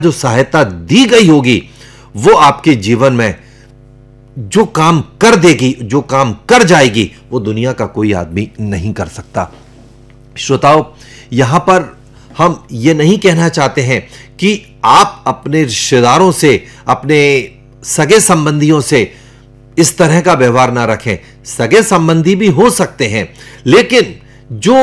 जो सहायता दी गई होगी वो आपके जीवन में जो काम कर देगी, जो काम कर जाएगी, वो दुनिया का कोई आदमी नहीं कर सकता। श्रोताओं, यहां पर हम ये नहीं कहना चाहते हैं कि आप अपने रिश्तेदारों से, अपने सगे संबंधियों से इस तरह का व्यवहार ना रखें। सगे संबंधी भी हो सकते हैं, लेकिन जो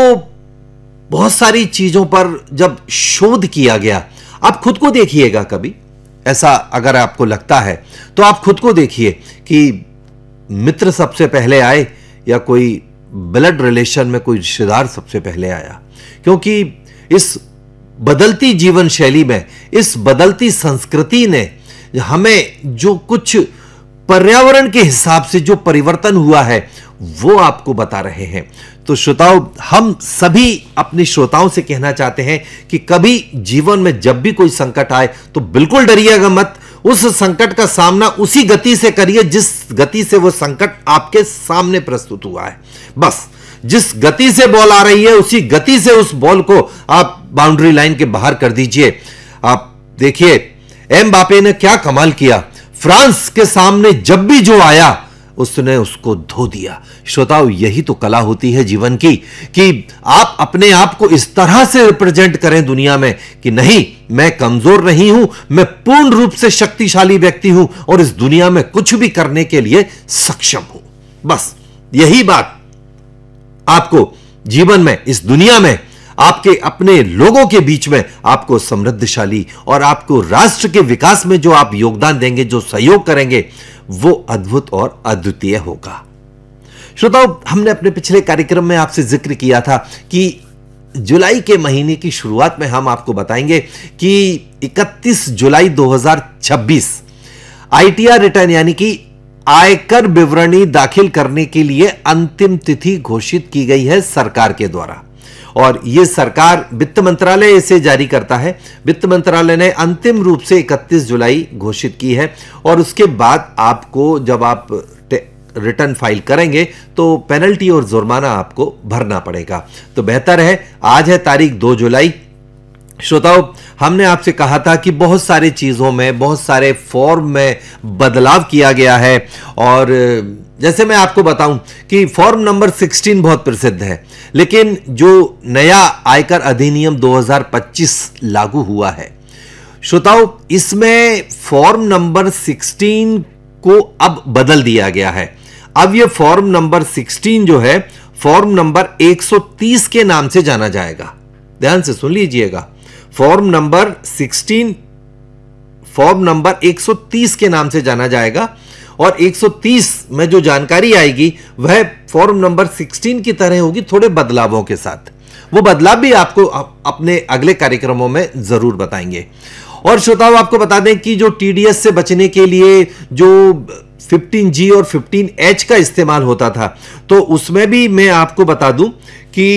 बहुत सारी चीजों पर जब शोध किया गया, आप खुद को देखिएगा, कभी ऐसा अगर आपको लगता है तो आप खुद को देखिए कि मित्र सबसे पहले आए या कोई ब्लड रिलेशन में कोई रिश्तेदार सबसे पहले आया। क्योंकि इस बदलती जीवन शैली में, इस बदलती संस्कृति ने हमें जो कुछ पर्यावरण के हिसाब से जो परिवर्तन हुआ है वो आपको बता रहे हैं। तो श्रोताओं, हम सभी अपने श्रोताओं से कहना चाहते हैं कि कभी जीवन में जब भी कोई संकट आए तो बिल्कुल डरिएगा मत। उस संकट का सामना उसी गति से करिए जिस गति से वो संकट आपके सामने प्रस्तुत हुआ है। बस जिस गति से बॉल आ रही है उसी गति से उस बॉल को आप बाउंड्री लाइन के बाहर कर दीजिए। आप देखिए एमबापे ने क्या कमाल किया। फ्रांस के सामने जब भी जो आया उसने उसको धो दिया। श्रोताओं, यही तो कला होती है जीवन की, कि आप अपने आप को इस तरह से रिप्रेजेंट करें दुनिया में कि नहीं, मैं कमजोर नहीं हूं, मैं पूर्ण रूप से शक्तिशाली व्यक्ति हूं और इस दुनिया में कुछ भी करने के लिए सक्षम हूं। बस यही बात आपको जीवन में, इस दुनिया में, आपके अपने लोगों के बीच में आपको समृद्धशाली और आपको राष्ट्र के विकास में जो आप योगदान देंगे, जो सहयोग करेंगे, वो अद्भुत और अद्वितीय होगा। श्रोताओं, हमने अपने पिछले कार्यक्रम में आपसे जिक्र किया था कि जुलाई के महीने की शुरुआत में हम आपको बताएंगे कि 31 जुलाई 2026 आईटीआर रिटर्न यानी कि आयकर विवरणी दाखिल करने के लिए अंतिम तिथि घोषित की गई है सरकार के द्वारा। और यह सरकार, वित्त मंत्रालय इसे जारी करता है। वित्त मंत्रालय ने अंतिम रूप से 31 जुलाई घोषित की है और उसके बाद आपको, जब आप रिटर्न फाइल करेंगे तो पेनल्टी और जुर्माना आपको भरना पड़ेगा। तो बेहतर है, आज है तारीख 2 जुलाई। श्रोताओं, हमने आपसे कहा था कि बहुत सारी चीजों में, बहुत सारे फॉर्म में बदलाव किया गया है। और जैसे मैं आपको बताऊं कि फॉर्म नंबर 16 बहुत प्रसिद्ध है, लेकिन जो नया आयकर अधिनियम 2025 लागू हुआ है, श्रोताओं, इसमें फॉर्म नंबर 16 को अब बदल दिया गया है। अब यह फॉर्म नंबर 16 जो है, फॉर्म नंबर 130 के नाम से जाना जाएगा। ध्यान से सुन लीजिएगा, फॉर्म नंबर 16 फॉर्म नंबर 130 के नाम से जाना जाएगा। और 130 में जो जानकारी आएगी वह फॉर्म नंबर 16 की तरह होगी, थोड़े बदलावों के साथ। वो बदलाव भी आपको अपने अगले कार्यक्रमों में जरूर बताएंगे। और श्रोताओं, आपको बता दें कि जो टीडीएस से बचने के लिए जो 15G और 15H का इस्तेमाल होता था, तो उसमें भी मैं आपको बता दूं कि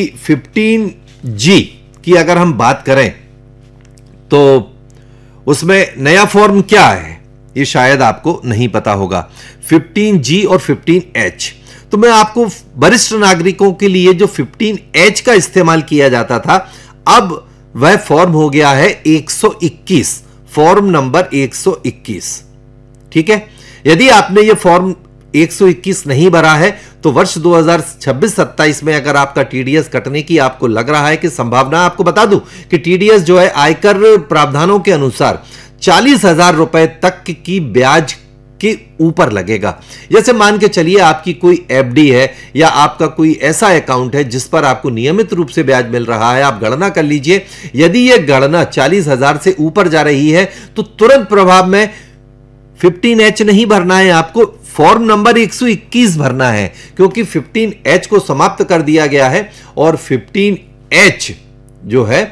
15G की अगर हम बात करें तो उसमें नया फॉर्म क्या है ये शायद आपको नहीं पता होगा। 15G और 15H, तो मैं आपको वरिष्ठ नागरिकों के लिए जो 15H का इस्तेमाल किया जाता था, अब वह फॉर्म हो गया है 121, फॉर्म नंबर 121। ठीक है, यदि आपने ये फॉर्म 121 नहीं भरा है तो वर्ष 2026-27 में अगर आपका टीडीएस कटने की आपको लग रहा है कि संभावना, आपको बता दूं कि टीडीएस जो है आयकर प्रावधानों के अनुसार 40,000 रुपए तक की ब्याज के ऊपर लगेगा। जैसे मान के चलिए आपकी कोई एफडी है या आपका कोई ऐसा अकाउंट है जिस पर आपको नियमित रूप से ब्याज मिल रहा है, आप गणना कर लीजिए। यदि यह गणना 40,000 से ऊपर जा रही है तो तुरंत प्रभाव में 15H नहीं भरना है, आपको फॉर्म नंबर 121 भरना है, क्योंकि 15H को समाप्त कर दिया गया है और 15H जो है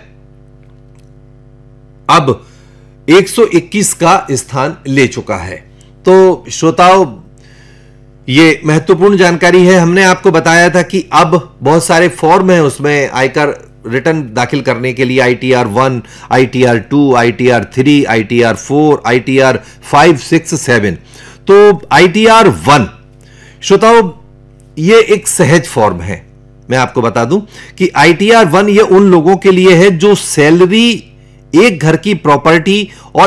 अब 121 का स्थान ले चुका है। तो श्रोताओं, ये महत्वपूर्ण जानकारी है। हमने आपको बताया था कि अब बहुत सारे फॉर्म हैं उसमें आयकर रिटर्न दाखिल करने के लिए, ITR 1, ITR 2, ITR 3, ITR 4, ITR 5, 6, 7। तो ITR 1 श्रोताओं, ये एक सहज फॉर्म है। मैं आपको बता दूं कि ITR 1 ये उन लोगों के लिए है जो सैलरी एक घर की प्रॉपर्टी और